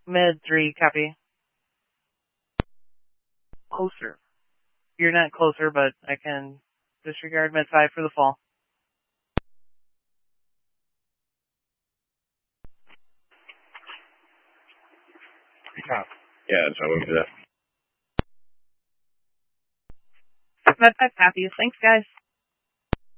Med 3, copy. Closer. You're not closer, but I can disregard Med 5 for the fall. Yeah, that's how we do that. Med 5 copies. Thanks, guys.